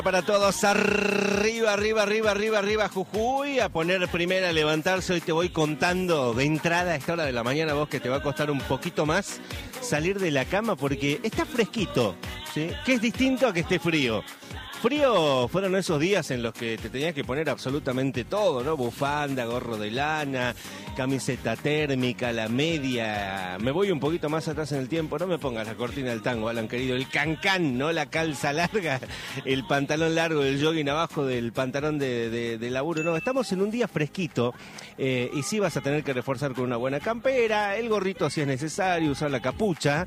Para todos, arriba, arriba, arriba, arriba, arriba, Jujuy, a poner primera, a levantarse. Hoy te voy contando de entrada a esta hora de la mañana, vos, que te va a costar un poquito más salir de la cama porque está fresquito, ¿sí? Que es distinto a que esté frío. Frío fueron esos días en los que te tenías que poner absolutamente todo, ¿no? Bufanda, gorro de lana, camiseta térmica, la media. Me voy un poquito más atrás en el tiempo, no me pongas la cortina del tango, Alan, querido. El cancán, ¿no? La calza larga, el pantalón largo, el jogging abajo del pantalón de laburo. No, estamos en un día fresquito y sí vas a tener que reforzar con una buena campera, el gorrito si es necesario, usar la capucha,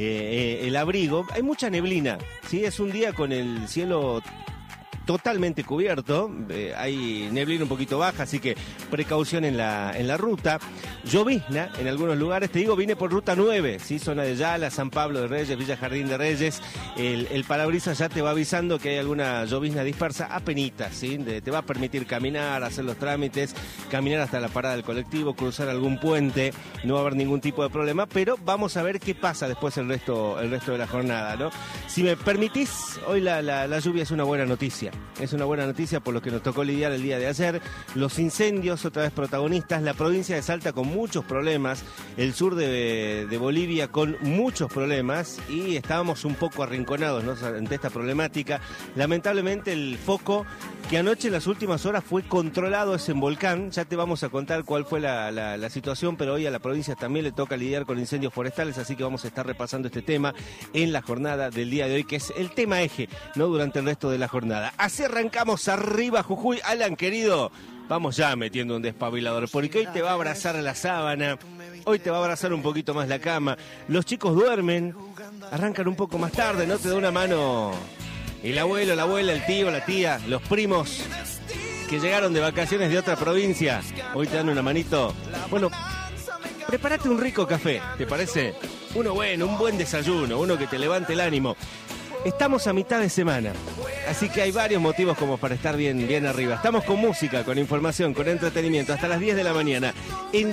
el abrigo. Hay mucha neblina, ¿sí? Es un día con el cielo totalmente cubierto, hay neblina un poquito baja, así que precaución en la ruta. Llovizna en algunos lugares, te digo, vine por ruta 9, ¿sí? Zona de Yala, San Pablo de Reyes, Villa Jardín de Reyes. El parabrisas ya te va avisando que hay alguna llovizna dispersa, apenitas, ¿sí? Te va a permitir caminar, hacer los trámites, caminar hasta la parada del colectivo, cruzar algún puente, no va a haber ningún tipo de problema, pero vamos a ver qué pasa después el resto de la jornada, ¿no? Si me permitís, hoy la lluvia es una buena noticia. Es una buena noticia por lo que nos tocó lidiar el día de ayer. Los incendios, otra vez protagonistas, la provincia de Salta con muchos problemas, el sur de Bolivia con muchos problemas y estábamos un poco arrinconados, ¿no? Ante esta problemática. Lamentablemente el foco que anoche en las últimas horas fue controlado es en Volcán. Ya te vamos a contar cuál fue la situación, pero hoy a la provincia también le toca lidiar con incendios forestales, así que vamos a estar repasando este tema en la jornada del día de hoy, que es el tema eje, ¿no? Durante el resto de la jornada. Así arrancamos arriba, Jujuy. Alan, querido, vamos ya metiendo un despabilador, porque hoy te va a abrazar la sábana, hoy te va a abrazar un poquito más la cama. Los chicos duermen, arrancan un poco más tarde, ¿no? Te da una mano el abuelo, la abuela, el tío, la tía, los primos que llegaron de vacaciones de otra provincia. Hoy te dan una manito. Bueno, prepárate un rico café, ¿te parece? Uno bueno, un buen desayuno, uno que te levante el ánimo. Estamos a mitad de semana, así que hay varios motivos como para estar bien arriba. Estamos con música, con información, con entretenimiento, hasta las 10 de la mañana, en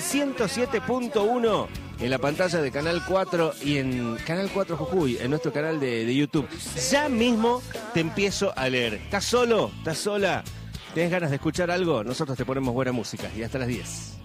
107.1, en la pantalla de Canal 4 y en Canal 4 Jujuy, en nuestro canal de YouTube. Ya mismo te empiezo a leer. ¿Estás solo? ¿Estás sola? ¿Tenés ganas de escuchar algo? Nosotros te ponemos buena música y hasta las 10.